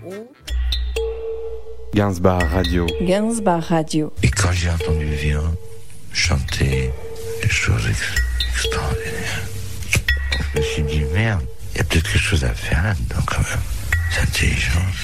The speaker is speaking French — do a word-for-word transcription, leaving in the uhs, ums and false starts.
Gainsbar Radio. Gainsbar Radio. Et quand j'ai entendu Vian chanter des choses ex- extraordinaires, je me suis dit, merde, il y a peut-être quelque chose à faire là-dedans quand même. C'est intelligent.